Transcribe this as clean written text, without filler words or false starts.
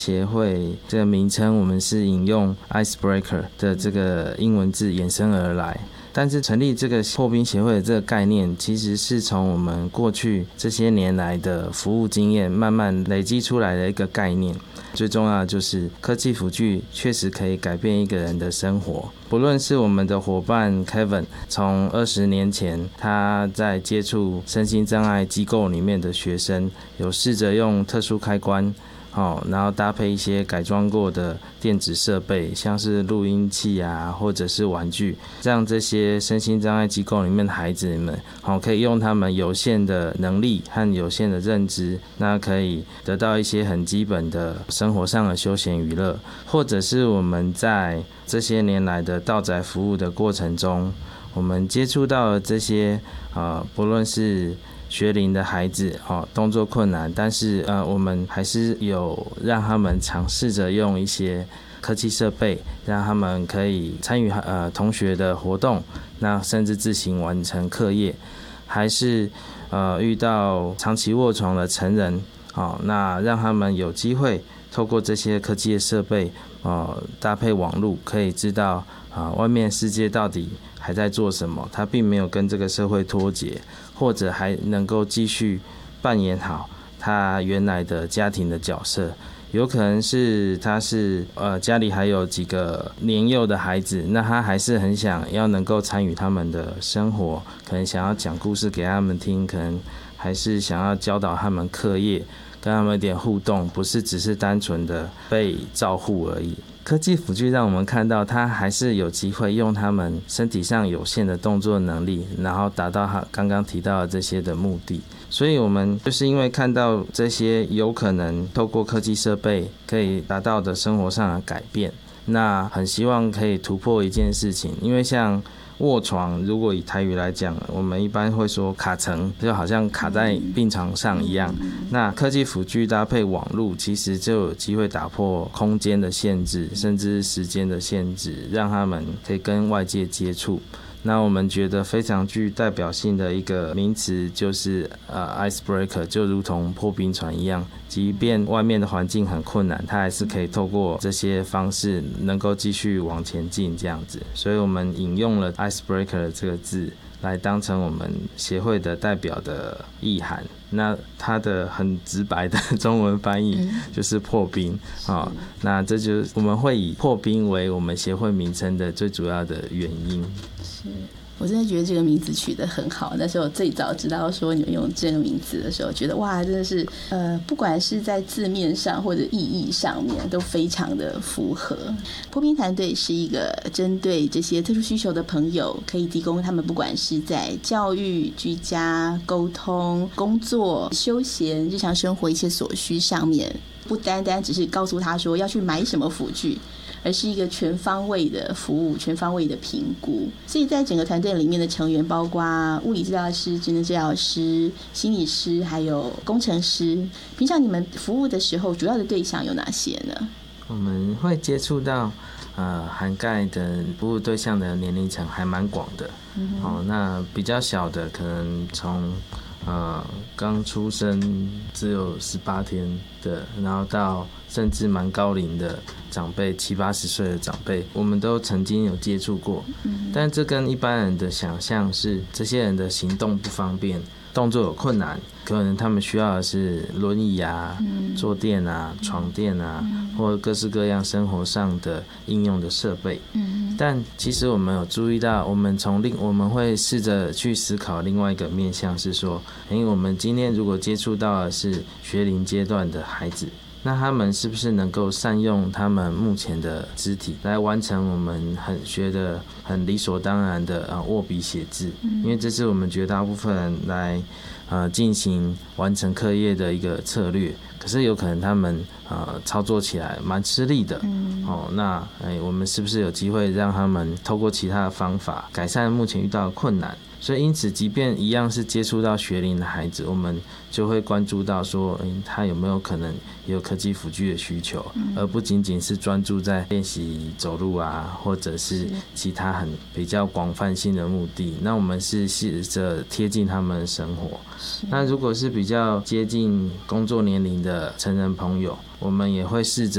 协会这个名称，我们是引用 Icebreaker 的这个英文字衍生而来。但是成立这个破冰协会的这个概念，其实是从我们过去这些年来的服务经验慢慢累积出来的一个概念。最重要的就是科技辅具确实可以改变一个人的生活。不论是我们的伙伴 Kevin， 从20年前他在接触身心障碍机构里面的学生，有试着用特殊开关然后搭配一些改装过的电子设备，像是录音器啊，或者是玩具，让这些身心障碍机构里面的孩子们可以用他们有限的能力和有限的认知，那可以得到一些很基本的生活上的休闲娱乐。或者是我们在这些年来的到宅服务的过程中，我们接触到了这些不论是学龄的孩子动作困难，但是我们还是有让他们尝试着用一些科技设备，让他们可以参与同学的活动，那甚至自行完成课业。还是遇到长期卧床的成人那让他们有机会透过这些科技的设备搭配网络，可以知道外面世界到底还在做什么，他并没有跟这个社会脱节，或者还能够继续扮演好他原来的家庭的角色。有可能是他是家里还有几个年幼的孩子，那他还是很想要能够参与他们的生活，可能想要讲故事给他们听，可能还是想要教导他们课业，跟他们有点互动，不是只是单纯的被照护而已。科技辅具让我们看到他还是有机会用他们身体上有限的动作能力，然后达到他刚刚提到的这些的目的。所以我们就是因为看到这些有可能透过科技设备可以达到的生活上的改变，那很希望可以突破一件事情。因为像卧床，如果以台语来讲，我们一般会说卡层，就好像卡在病床上一样。那科技辅具搭配网络，其实就有机会打破空间的限制，甚至时间的限制，让他们可以跟外界接触。那我们觉得非常具代表性的一个名词就是Icebreaker， 就如同破冰船一样，即便外面的环境很困难，它还是可以透过这些方式能够继续往前进这样子。所以我们引用了 Icebreaker 这个字来当成我们协会的代表的意涵。那它的很直白的中文翻译就是破冰那这就是我们会以破冰为我们协会名称的最主要的原因。 是，我真的觉得这个名字取得很好。那时候最早知道说你们用这个名字的时候，觉得哇，真的是不管是在字面上或者意义上面都非常的符合。破冰团队是一个针对这些特殊需求的朋友，可以提供他们不管是在教育、居家、沟通、工作、休闲、日常生活一切所需上面，不单单只是告诉他说要去买什么辅具，而是一个全方位的服务，全方位的评估。所以在整个团队里面的成员包括物理治疗师、职能治疗师、心理师还有工程师。平常你们服务的时候主要的对象有哪些呢？ 我们会接触到涵盖的服务对象的年龄层还蛮广的那比较小的可能从刚出生只有18天的，然后到甚至蛮高龄的长辈，70-80岁的长辈，我们都曾经有接触过但这跟一般人的想象是这些人的行动不方便，动作有困难，可能他们需要的是轮椅啊、坐垫啊、床垫啊，或各式各样生活上的应用的设备但其实我们有注意到，我们会试着去思考另外一个面向，是说我们今天如果接触到的是学龄阶段的孩子，那他们是不是能够善用他们目前的肢体来完成我们学的很理所当然的握笔写字因为这是我们绝大部分人来进行完成课业的一个策略，可是有可能他们操作起来蛮吃力的那我们是不是有机会让他们透过其他的方法改善目前遇到的困难？所以因此即便一样是接触到学龄的孩子，我们就会关注到说他有没有可能也有科技辅具的需求而不仅仅是专注在练习走路啊或者是其他很比较广泛性的目的，那我们是试着贴近他们的生活。那如果是比较接近工作年龄的成人朋友，我们也会试着